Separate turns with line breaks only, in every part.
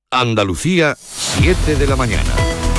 Andalucía, 7 de la mañana.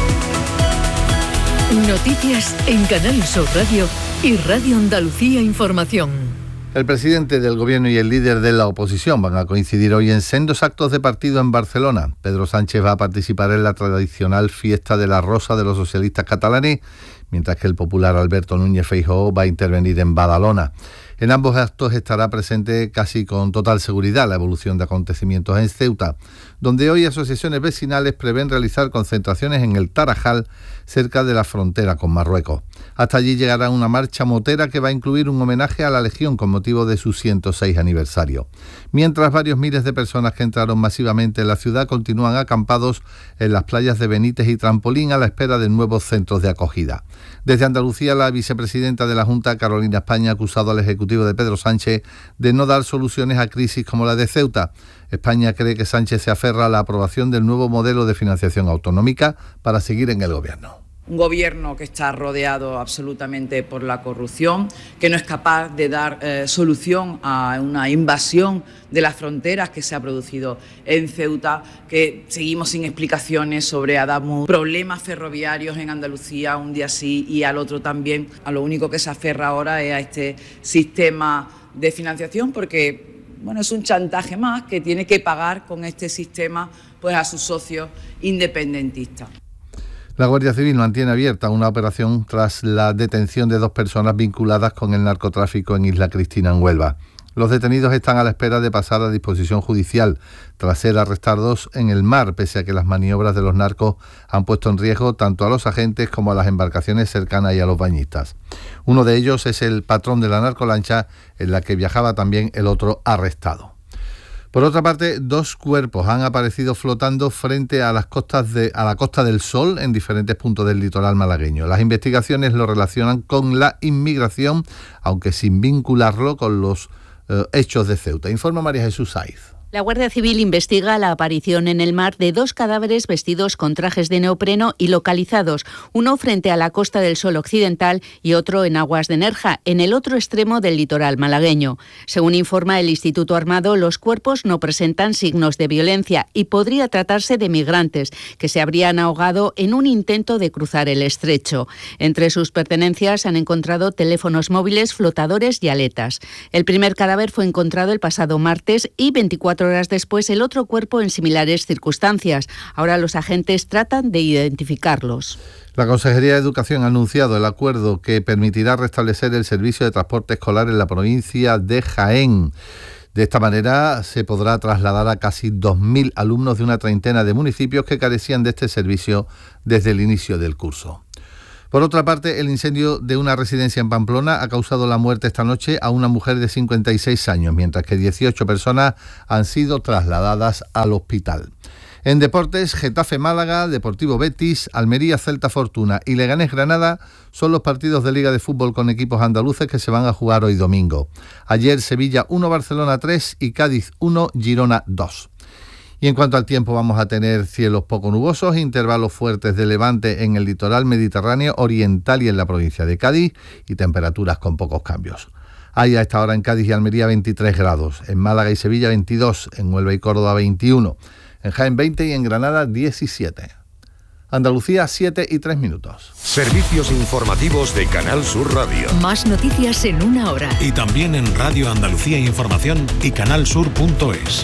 Noticias en Canal Sur Radio y Radio Andalucía Información.
El presidente del Gobierno y el líder de la oposición van a coincidir hoy en sendos actos de partido en Barcelona. Pedro Sánchez va a participar en la tradicional fiesta de la Rosa de los socialistas catalanes, mientras que el popular Alberto Núñez Feijóo va a intervenir en Badalona. En ambos actos estará presente casi con total seguridad la evolución de acontecimientos en Ceuta, donde hoy asociaciones vecinales prevén realizar concentraciones en el Tarajal, cerca de la frontera con Marruecos. Hasta allí llegará una marcha motera que va a incluir un homenaje a la Legión con motivo de su 106 aniversario. Mientras varios miles de personas que entraron masivamente en la ciudad continúan acampados en las playas de Benítez y Trampolín a la espera de nuevos centros de acogida. Desde Andalucía, la vicepresidenta de la Junta, Carolina España, ha acusado al Ejecutivo de Pedro Sánchez de no dar soluciones a crisis como la de Ceuta. España cree que Sánchez se aferra a la aprobación del nuevo modelo de financiación autonómica para seguir en el gobierno.
Un gobierno que está rodeado absolutamente por la corrupción, que no es capaz de dar solución a una invasión de las fronteras que se ha producido en Ceuta, que seguimos sin explicaciones sobre Adamuz, problemas ferroviarios en Andalucía un día sí y al otro también. A lo único que se aferra ahora es a este sistema de financiación porque es un chantaje más que tiene que pagar con este sistema pues a sus socios independentistas.
La Guardia Civil mantiene abierta una operación tras la detención de 2 personas vinculadas con el narcotráfico en Isla Cristina, en Huelva. Los detenidos están a la espera de pasar a disposición judicial tras ser arrestados en el mar, pese a que las maniobras de los narcos han puesto en riesgo tanto a los agentes como a las embarcaciones cercanas y a los bañistas. Uno de ellos es el patrón de la narcolancha en la que viajaba también el otro arrestado. Por otra parte, 2 cuerpos han aparecido flotando frente a la Costa del Sol en diferentes puntos del litoral malagueño. Las investigaciones lo relacionan con la inmigración, aunque sin vincularlo con los hechos de Ceuta. Informa María Jesús Saiz.
La Guardia Civil investiga la aparición en el mar de 2 cadáveres vestidos con trajes de neopreno y localizados, uno frente a la Costa del Sol occidental y otro en aguas de Nerja, en el otro extremo del litoral malagueño. Según informa el Instituto Armado, los cuerpos no presentan signos de violencia y podría tratarse de migrantes que se habrían ahogado en un intento de cruzar el estrecho. Entre sus pertenencias han encontrado teléfonos móviles, flotadores y aletas. El primer cadáver fue encontrado el pasado martes y 24 horas después el otro cuerpo en similares circunstancias. Ahora los agentes tratan de identificarlos.
La Consejería de Educación ha anunciado el acuerdo que permitirá restablecer el servicio de transporte escolar en la provincia de Jaén. De esta manera se podrá trasladar a casi 2.000 alumnos de una treintena de municipios que carecían de este servicio desde el inicio del curso. Por otra parte, el incendio de una residencia en Pamplona ha causado la muerte esta noche a una mujer de 56 años, mientras que 18 personas han sido trasladadas al hospital. En deportes, Getafe Málaga, Deportivo Betis, Almería Celta Fortuna y Leganés Granada son los partidos de Liga de Fútbol con equipos andaluces que se van a jugar hoy domingo. Ayer Sevilla 1, Barcelona 3 y Cádiz 1, Girona 2. Y en cuanto al tiempo, vamos a tener cielos poco nubosos, intervalos fuertes de levante en el litoral mediterráneo oriental y en la provincia de Cádiz y temperaturas con pocos cambios. Hay a esta hora en Cádiz y Almería 23 grados, en Málaga y Sevilla 22, en Huelva y Córdoba 21, en Jaén 20 y en Granada 17. Andalucía 7:03.
Servicios informativos de Canal Sur Radio.
Más noticias en una hora.
Y también en Radio Andalucía Información y canalsur.es.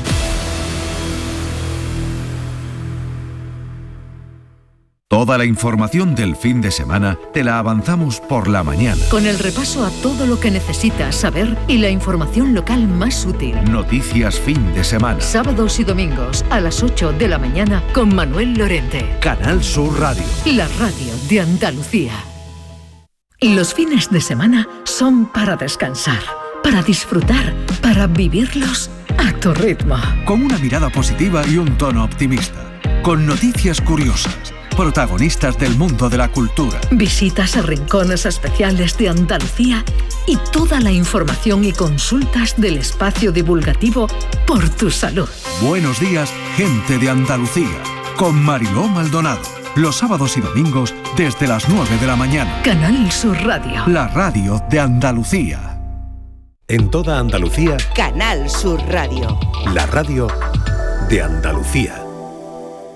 Toda la información del fin de semana te la avanzamos por la mañana.
Con el repaso a todo lo que necesitas saber y la información local más útil.
Noticias fin de semana.
Sábados y domingos a las 8 de la mañana con Manuel Lorente.
Canal Sur Radio.
La radio de Andalucía. Los fines de semana son para descansar, para disfrutar, para vivirlos a tu ritmo.
Con una mirada positiva y un tono optimista. Con noticias curiosas. Protagonistas del mundo de la cultura.
Visitas a rincones especiales de Andalucía y toda la información y consultas del espacio divulgativo por tu salud.
Buenos días, gente de Andalucía, con Mariló Maldonado. Los sábados y domingos desde las 9 de la mañana.
Canal Sur Radio.
La radio de Andalucía.
En toda Andalucía,
Canal Sur Radio.
La radio de Andalucía.